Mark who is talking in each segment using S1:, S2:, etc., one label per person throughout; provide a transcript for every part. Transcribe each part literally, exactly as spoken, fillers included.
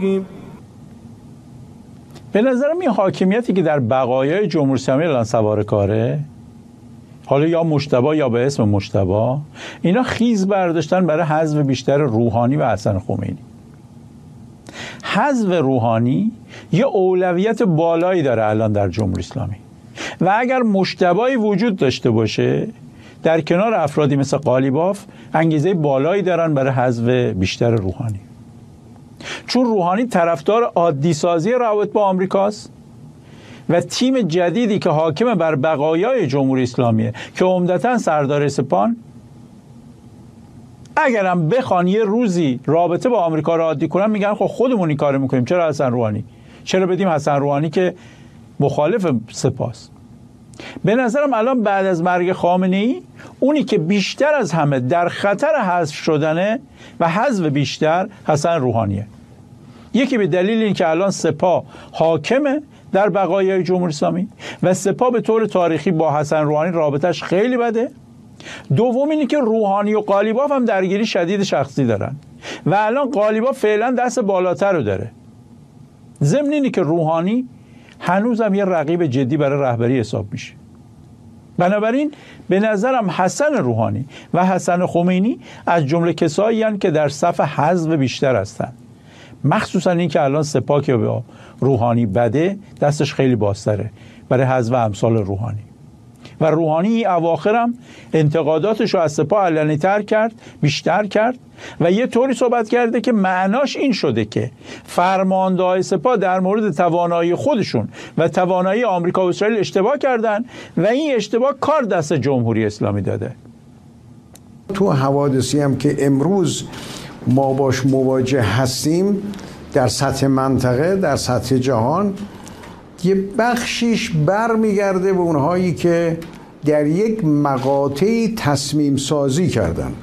S1: به نظرم این حاکمیتی که در بقایای جمهوری اسلامی الان سوار کاره، حالا یا مجتبی یا به اسم مجتبی، اینا خیز برداشتن برای حذف بیشتر روحانی و حسن خمینی. حذف روحانی یه اولویت بالایی داره الان در جمهوری اسلامی و اگر مجتبی وجود داشته باشه در کنار افرادی مثل قالیباف انگیزه بالایی دارن برای حذف بیشتر روحانی، چون روحانی طرفدار عادی سازی روابط با آمریکاست و تیم جدیدی که حاکم بر بقایای جمهوری اسلامیه که عمدتاً سردار سپان، اگرم بخوان یه روزی رابطه با آمریکا رو عادی کنن میگن خب خودمون این کارو میکنیم، چرا حسن روحانی، چرا بدیم حسن روحانی که مخالف سپاست. به نظرم الان بعد از مرگ خامنه‌ای اونی که بیشتر از همه در خطر حذف شدنه و حذف بیشتر حسن روحانیه. یکی به دلیل این که الان سپاه حاکمه در بقایای جمهوری اسلامی و سپاه به طور تاریخی با حسن روحانی رابطش خیلی بده. دوم اینه که روحانی و قالیباف هم درگیری شدید شخصی دارن و الان قالیباف فعلا دست بالاتر رو داره. ضمن اینه که روحانی هنوزم یه رقیب جدی برای رهبری حساب میشه. بنابراین به نظرم حسن روحانی و حسن خمینی از جمله کسایی هستند که در صف حذف بیشتر هستند، مخصوصا این که الان سپاه که با روحانی بده دستش خیلی بازتره برای حذف امثال روحانی. و روحانی اواخرم انتقاداتش رو از سپاه علنی تر کرد، بیشتر کرد و یه طوری صحبت کرده که معناش این شده که فرمانده‌های سپاه در مورد توانایی خودشون و توانایی آمریکا و اسرائیل اشتباه کردن و این اشتباه کار دست جمهوری اسلامی داده.
S2: تو حوادثی هم که امروز ما باش مواجه هستیم در سطح منطقه، در سطح جهان، یه بخشیش بر میگرده به اونهایی که در یک مقاطعی تصمیم سازی کردن.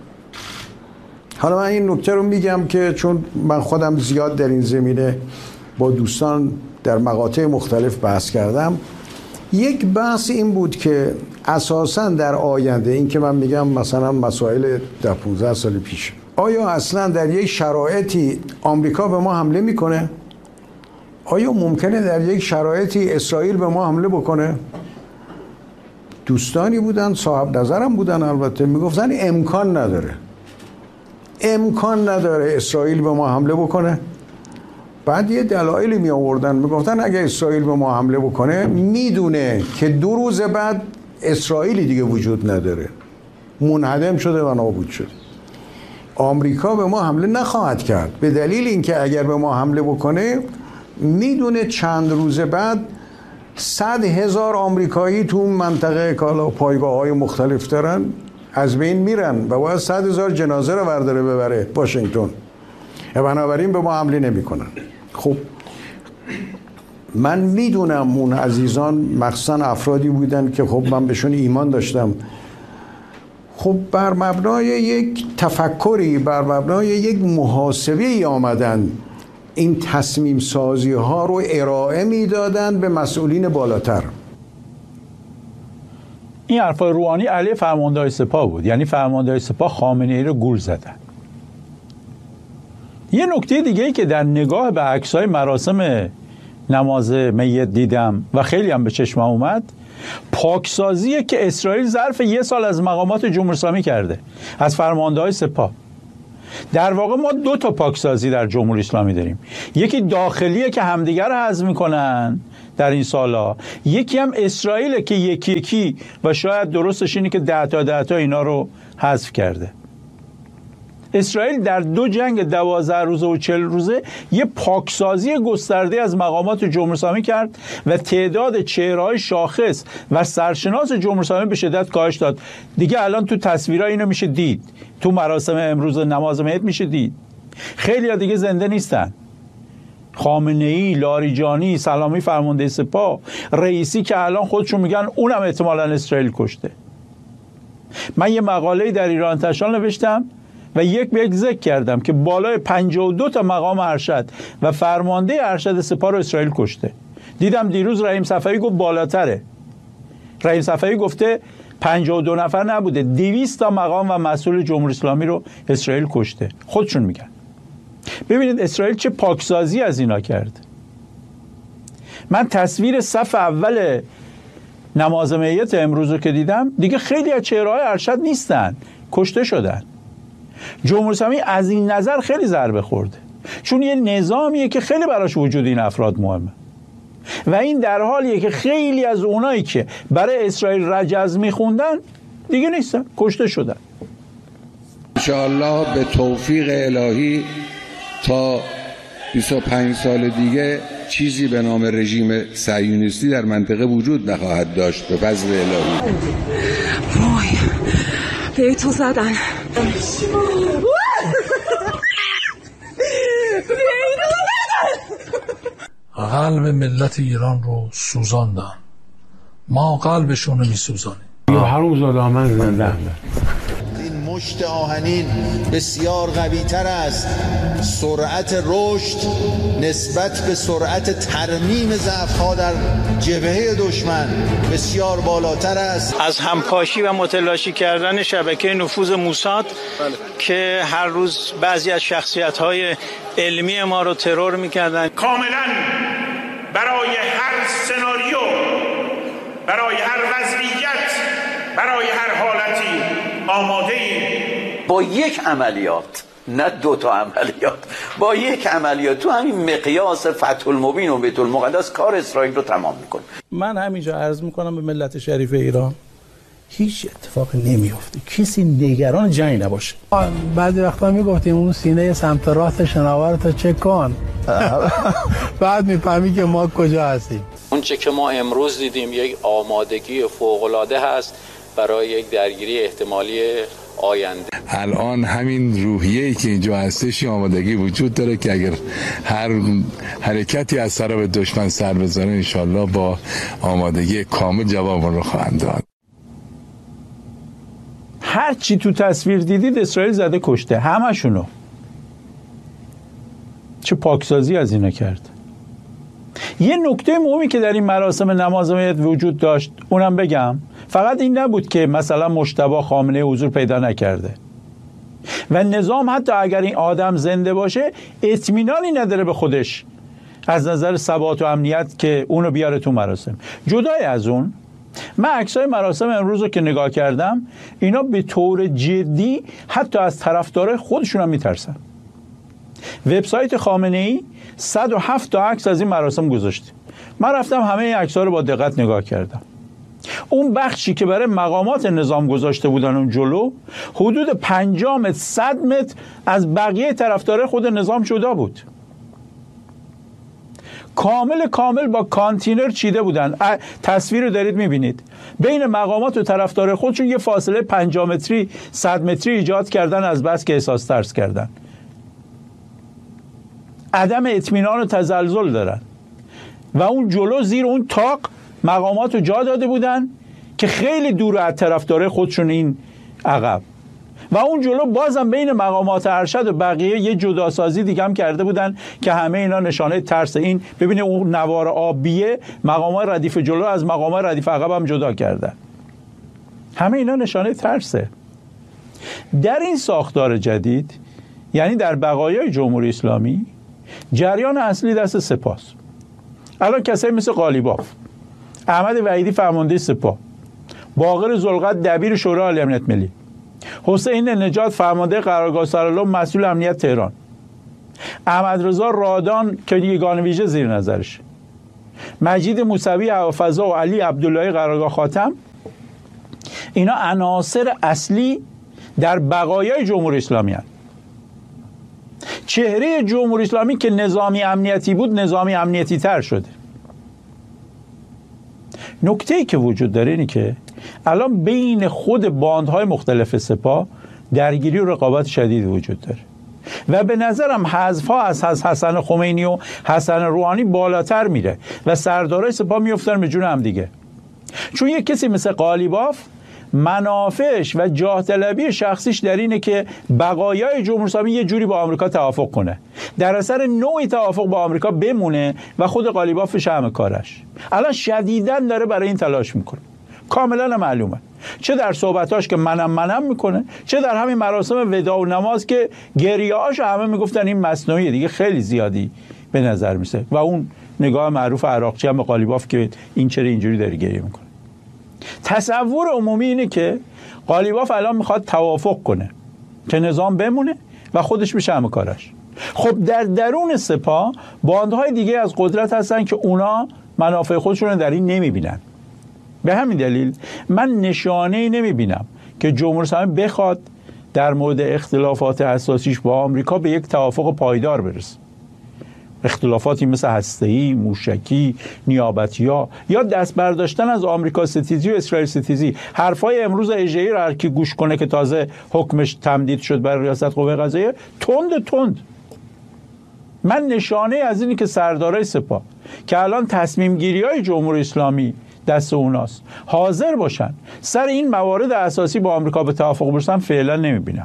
S2: حالا من این نکته رو میگم که چون من خودم زیاد در این زمینه با دوستان در مقاطع مختلف بحث کردم، یک بحث این بود که اساساً در آینده، این که من میگم مثلا مسائل در پانزده سال پیش، آیا اصلا در یک شرایطی آمریکا به ما حمله میکنه؟ آیا ممکنه در یک شرایطی اسرائیل به ما حمله بکنه؟ دوستانی بودن، صاحب نظرم بودن، البته میگفتن امکان نداره، امکان نداره اسرائیل به ما حمله بکنه. بعد یه دلایلی می آوردن، میگفتن اگه اسرائیل به ما حمله بکنه میدونه که دو روز بعد اسرائیلی دیگه وجود نداره، منهدم شده و نابود شده. آمریکا به ما حمله نخواهد کرد به دلیل اینکه اگر به ما حمله بکنه میدونه چند روز بعد صد هزار آمریکایی تو منطقه کالا پایگاه های مختلف دارن از بین میرن و باید صد هزار جنازه رو برداره ببره واشنگتن، بنابراین به ما حمله نمی کنن. خب من میدونم اون عزیزان مخصوصا افرادی بودن که خب من بهشون ایمان داشتم، خب بر مبنای یک تفکری، بر مبنای یک محاسبه‌ای آمدن این تصمیم سازی ها رو ارائه میدادن به مسئولین بالاتر.
S1: این حرفای روحانی علیه فرمانده‌های سپاه بود، یعنی فرمانده‌های سپاه خامنه‌ای رو گول زدن. یه نکته دیگه ای که در نگاه به عکس‌های مراسم نماز میت دیدم و خیلی هم به چشمم اومد، پاکسازیه که اسرائیل ظرف یه سال از مقامات جمهوری اسلامی کرده، از فرمانده‌های سپاه. در واقع ما دو تا پاکسازی در جمهوری اسلامی داریم، یکی داخلیه که همدیگر رو حذف میکنن در این سالا، یکی هم اسرائیل که یکی یکی و شاید درستش اینه که ده تا ده تا اینا رو حذف کرده. اسرائیل در دو جنگ دوازده روزه و چهل روزه یه پاکسازی گسترده از مقامات جمهوری اسلامی کرد و تعداد چهره‌های شاخص و سرشناس جمهوری اسلامی به شدت کاهش داد. دیگه الان تو تصویرها اینو میشه دید، تو مراسم امروز نماز میت میشه دید. خیلی ها دیگه زنده نیستن. خامنه‌ای، لاریجانی، سلامی فرمانده سپاه، رئیسی که الان خودشون میگن اونم احتمالاً اسرائیل کشته. من یه مقاله‌ای در ایران انتشار نوشتم و یک به یک ذکر کردم که بالای پنجاه و دو تا مقام ارشد و فرمانده ارشد سپاه رو اسرائیل کشته. دیدم دیروز رحیم صفوی گفت بالاتره. رحیم صفوی گفته پنجاه و دو نفر نبوده، دویست تا مقام و مسئول جمهوری اسلامی رو اسرائیل کشته. خودشون میگن. ببینید اسرائیل چه پاکسازی از اینا کرد. من تصویر صف اول نماز میت امروز رو که دیدم، دیگه خیلی از چهره‌های ارشد نیستن، کشته شدن. جمهوری اسلامی از این نظر خیلی ضربه خورده، چون یه نظامیه که خیلی براش وجود این افراد مهمه و این در حالیه که خیلی از اونایی که برای اسرائیل رجز میخوندن دیگه نیستن، کشته شدن.
S3: انشاءالله به توفیق الهی تا بیست و پنج سال دیگه چیزی به نام رژیم صهیونیستی در منطقه وجود نخواهد داشت به فضل الهی.
S4: وای به تو زدن.
S5: قلب ملت ایران رو سوزاندن، ما قلبشون رو میسوزانیم.
S6: حروم زاده من زنده.
S7: این مشت آهنین بسیار قوی تر است، سرعت رشد نسبت به سرعت ترمیم ضعف‌ها در جبهه دشمن بسیار بالاتر است.
S8: از همپاشی و متلاشی کردن شبکه نفوذ موساد بله. که هر روز بعضی از شخصیت‌های علمی ما رو ترور می‌کردن.
S9: کاملاً برای هر سناریو، برای هر وضعیت، برای هر حالتی آماده ایم.
S10: با یک عملیات، نه دو تا عملیات، با یک عملیات تو همین مقیاس فتح المبین و بیت المقدس کار اسرائیل رو تمام میکنه.
S11: من همینجا عرض میکنم به ملت شریف ایران هیچ اتفاقی نمیافته، کسی نگران جنگ نباشه.
S12: بعضی وقتا میگفتیم اون سینه سمت راست شناور تو چک کن، بعد میفهمی که ما کجا هستیم.
S13: اون چه که ما امروز دیدیم یک آمادگی فوق‌العاده هست برای یک درگیری احتمالی آینده.
S3: الان همین روحیه‌ای که اینجا هستش آمادگی وجود داره که اگر هر حرکتی از طرف دشمن سر بزنه انشالله با آمادگی کامل جواب رو خواهند داد.
S1: هر چی تو تصویر دیدید اسرائیل زده کشته، همشونو. چه پاکسازی از اینا کرد. یه نکته مهمی که در این مراسم نماز میت وجود داشت اونم بگم، فقط این نبود که مثلا مجتبی خامنه حضور پیدا نکرده و نظام حتی اگر این آدم زنده باشه اطمینانی نداره به خودش از نظر ثبات و امنیت که اونو بیاره تو مراسم. جدای از اون، من عکسای مراسم امروز رو که نگاه کردم، اینا به طور جدی حتی از طرفدارای خودشون هم میترسن. وبسایت خامنه‌ای صد و هفت تا عکس از این مراسم گذاشته. من رفتم همه این عکس‌ها رو با دقت نگاه کردم. اون بخشی که برای مقامات نظام گذاشته بودن اون جلو، حدود پنجاه متر صد متر از بقیه طرفدارای خود نظام جدا بود. کامل کامل با کانتینر چیده بودن. تصویر رو دارید میبینید. بین مقامات و طرفدار خودشون یه فاصله پنجاه متری صد متری ایجاد کردن از بس که احساس ترس کردن. عدم اطمینان و تزلزل دارن و اون جلو زیر اون تاق مقامات رو جا داده بودن که خیلی دور از طرفدار خودشون این عقب و اون جلو بازم بین مقامات ارشد و بقیه یه جداسازی دیگه هم کرده بودن که همه اینا نشانه ترس. این ببینید اون نوار آبیه مقامات ردیف جلو از مقامات ردیف عقب هم جدا کردن. همه اینا نشانه ترسه. در این ساختار جدید، یعنی در بقایای جمهوری اسلامی، جریان اصلی دست سپاست. الان کسایی مثل قالیباف، احمد وحیدی فرمانده سپاه، باقر ذوالقدر دبیر شورای عالی امنیت ملی، حسین نجات فرمانده قرارگاه سرالم مسئول امنیت تهران، احمد رضا رادان که یگان ویژه زیر نظرش، مجید موسوی هوافضا و علی عبداللهی قرارگاه خاتم، اینا عناصر اصلی در بقایای جمهوری اسلامی هستند. چهره جمهوری اسلامی که نظامی امنیتی بود نظامی امنیتی تر شده. نکته‌ای که وجود داره اینه که الان بین خود باندهای مختلف سپاه درگیری و رقابت شدید وجود داره و به نظرم حذف‌ها از حسن خمینی و حسن روحانی بالاتر میره و سردارای سپاه میافتن به جون هم دیگه. چون یک کسی مثل قالیباف منافعش و جاه طلبی شخصیش در اینه که بقایای جمهوری اسلامی یه جوری با آمریکا توافق کنه، در اثر نوعی توافق با آمریکا بمونه و خود قالیباف فهم کارش. الان شدیداً داره برای این تلاش میکنه. کاملا معلومه، چه در صحبتاش که منم منم میکنه، چه در همین مراسم وداع و نماز که گریه‌هاش همه میگفتن این مصنوعیه دیگه، خیلی زیادی به نظر میسه. و اون نگاه معروف عراقچی هم به قالیباف که این چرا اینجوری داره گریه میکنه. تصور عمومی اینه که قالیباف الان میخواد توافق کنه که نظام بمونه و خودش بشه همه کارش. خب در درون سپاه باندهای دیگه از قدرت هستن که اونا منافع خودشون در این نمیبینن. به همین دلیل من نشانه‌ای نمیبینم که جمهوری اسلامی بخواد در مورد اختلافات اساسیش با آمریکا به یک توافق پایدار برسه. اختلافاتی مثل هسته‌ای، موشکی، نیابتی‌ها یا دست برداشتن از آمریکا ستیزی و اسرائیل ستیزی، حرفای امروز اژه‌ای رو هر کی گوش کنه که تازه حکمش تمدید شد برای ریاست قوه قضاییه، تند تند. من نشانه از اینی که سردارای سپاه که الان تصمیم گیری های جمهوری اسلامی دست اوناست حاضر باشن سر این موارد اساسی با آمریکا به توافق برسن فعلا نمیبینم.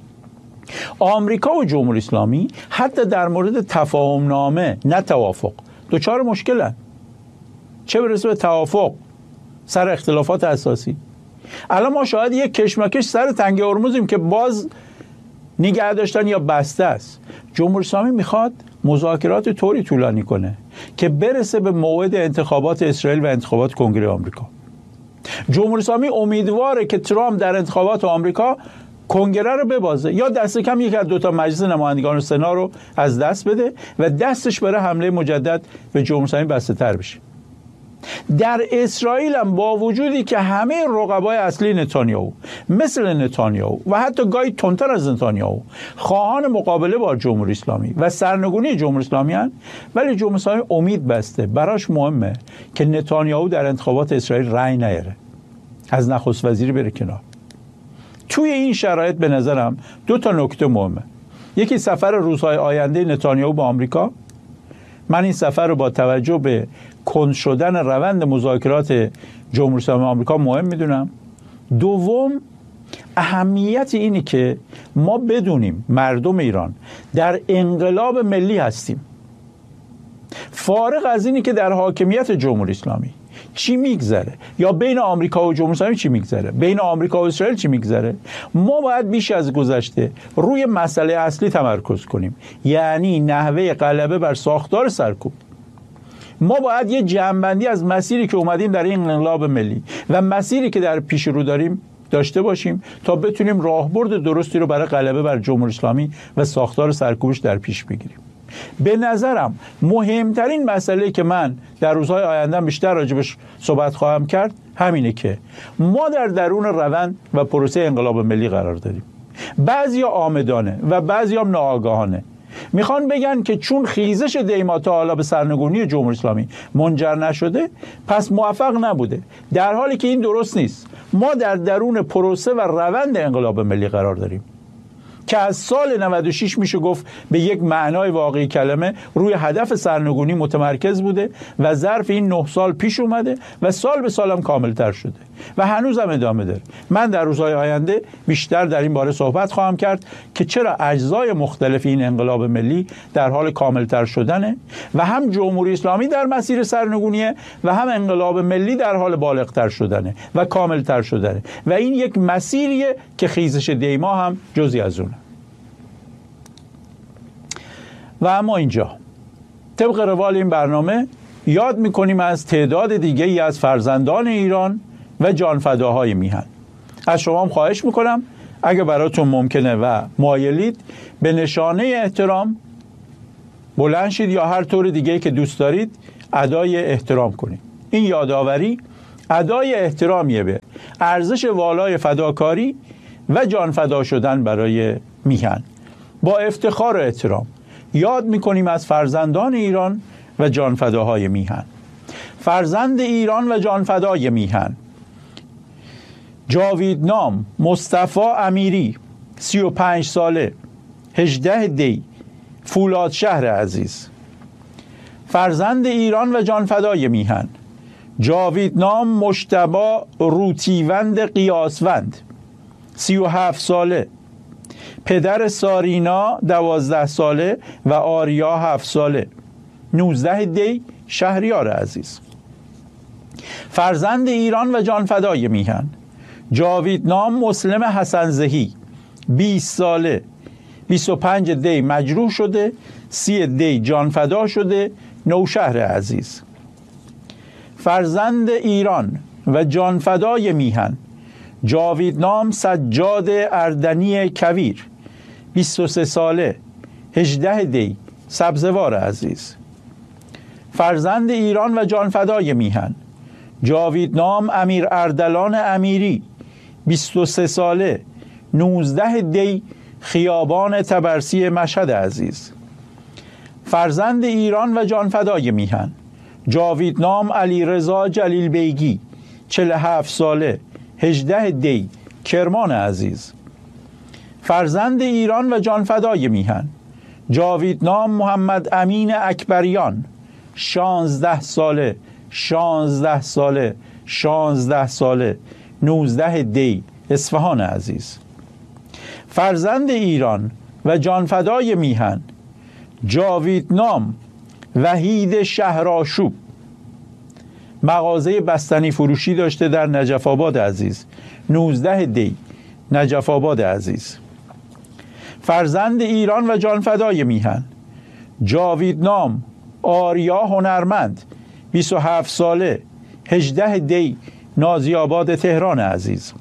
S1: آمریکا و جمهوری اسلامی حتی در مورد تفاهم نامه نه توافق دوچار مشکلن، چه برسه به توافق سر اختلافات اساسی. الان ما شاید یک کشمکش سر تنگه هرمزیم که باز نگه داشتن یا بسته است. جمهوری اسلامی میخواد مذاکرات طوری طولانی کنه که برسه به موعد انتخابات اسرائیل و انتخابات کنگره آمریکا. جمهوری اسلامی امیدواره که ترامپ در انتخابات آمریکا کنگره رو ببازه یا دست کم یک از دو تا مجلس نمایندگان و سنا رو از دست بده و دستش برای حمله مجدد به جمهوری اسلامی بسته تر بشه. در اسرائیل هم با وجودی که همه رقبای اصلی نتانیاهو مثل نتانیاهو و حتی گاهی تندتر از نتانیاهو خواهان مقابله با جمهوری اسلامی و سرنگونی جمهوری اسلامی هستند، ولی جمهوری اسلامی امید بسته، براش مهمه که نتانیاهو در انتخابات اسرائیل رأی نیاره، از نخست وزیری بره کنار. توی این شرایط به نظرم دو تا نکته مهمه. یکی سفر روزهای آینده نتانیاهو به آمریکا. من این سفر رو با توجه به کند شدن روند مذاکرات جمهوری اسلامی آمریکا مهم میدونم. دوم، اهمیت اینی که ما بدونیم مردم ایران در انقلاب ملی هستیم، فارغ از اینی که در حاکمیت جمهوری اسلامی چی میگذره یا بین آمریکا و جمهوری اسلامی چی میگذره، بین آمریکا و اسرائیل چی میگذره، ما باید بیش از گذشته روی مسئله اصلی تمرکز کنیم، یعنی نحوه غلبه بر ساختار سرکوب. ما باید یه جمع‌بندی از مسیری که اومدیم در این انقلاب ملی و مسیری که در پیش رو داریم داشته باشیم تا بتونیم راهبرد درستی رو برای غلبه بر جمهوری اسلامی و ساختار سرکوبش در پیش بگیریم. به نظرم مهمترین مسئله که من در روزهای آینده بیشتر راجبش صحبت خواهم کرد همینه که ما در درون روند و پروسه انقلاب ملی قرار داریم. بعضیا آمدانه و بعضیا ناآگاهانه میخوان بگن که چون خیزش دیما تا حالا به سرنگونی جمهوری اسلامی منجر نشده پس موفق نبوده، در حالی که این درست نیست. ما در درون پروسه و روند انقلاب ملی قرار داریم که از سال نود و شش میشه گفت به یک معنای واقعی کلمه روی هدف سرنگونی متمرکز بوده و ظرف این نه سال پیش اومده و سال به سالم کاملتر شده و هنوز هم ادامه داره. من در روزهای آینده بیشتر در این باره صحبت خواهم کرد که چرا اجزای مختلف این انقلاب ملی در حال کاملتر شدنه و هم جمهوری اسلامی در مسیر سرنگونیه و هم انقلاب ملی در حال بالغتر شدنه و کاملتر شدنه و این یک مسیریه که خیزش دیما هم جزئی از اونه. و اما اینجا طبق روال این برنامه یاد میکنیم از تعداد دیگه ای از فرزندان ایران و جانفداهای میهن. از شما هم خواهش میکنم اگه براتون ممکنه و مایلید به نشانه احترام بلند شید یا هر طور دیگه که دوست دارید ادای احترام کنید. این یادآوری ادای احترامیه به ارزش والای فداکاری و جانفدا شدن برای میهن. با افتخار و احترام یاد میکنیم از فرزندان ایران و جانفداهای میهن. فرزند ایران و جانفدای میهن: جاویدنام مصطفی امیری، سی و پنج ساله، هجده دی، فولاد شهر عزیز. فرزند ایران و جانفدای میهن: جاویدنام مجتبی روتیوند قیاسوند، سی و هفت ساله، پدر سارینا دوازده ساله و آریا هفت ساله، نوزده دی، شهریار عزیز. فرزند ایران و جانفدای میهن جاویدنام مسلم حسن زهی بیست ساله، بیست و پنج دی مجروح شده، سی دی جانفدا شده، نوشهر عزیز. فرزند ایران و جانفدای میهن جاویدنام سجاد اردنی کویر بیست و سه ساله، هجده دی سبزوار عزیز. فرزند ایران و جانفدای میهن جاویدنام امیر اردلان امیری بیست و سه ساله، نوزده دی خیابان تبرسی مشهد عزیز. فرزند ایران و جانفدای میهن جاویدنام علیرضا جلیل بیگی چهل و هفت ساله، هجده دی کرمان عزیز. فرزند ایران و جانفدای میهن جاویدنام محمد امین اکبریان شانزده ساله، شانزده ساله، شانزده ساله، نوزده دی اصفهان عزیز. فرزند ایران و جانفدای میهن جاویدنام وحید شهرآشوب مغازه بستنی فروشی داشته در نجف آباد عزیز، نوزده دی نجف آباد عزیز. فرزند ایران و جانفدای میهن جاویدنام آریا هنرمند بیست و هفت ساله، هجده دی نازی آباد تهران عزیز.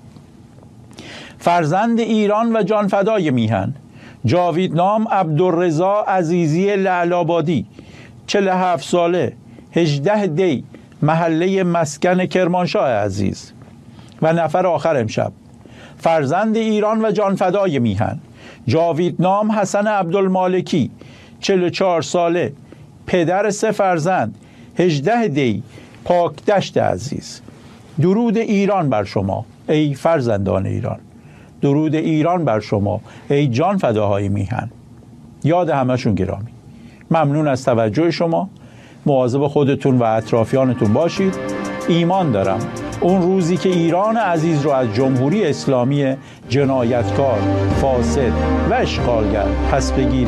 S1: فرزند ایران و جانفدای میهن جاویدنام عبدالرضا عزیزی لعل‌آبادی چهل و هفت ساله، هجده دی محله مسکن کرمانشاه عزیز. و نفر آخر امشب فرزند ایران و جانفدای میهن جاویدنام حسن عبدالمالکی چهل و چهار ساله، پدر سه فرزند، هجده دی پاکدشت عزیز. درود ایران بر شما ای فرزندان ایران، درود ایران بر شما ای جان فداهای میهن. یاد همشون گرامی. ممنون از توجه شما. مواظب خودتون و اطرافیانتون باشید. ایمان دارم اون روزی که ایران عزیز رو از جمهوری اسلامی جنایتکار، فاسد و اشغالگر پس بگیرید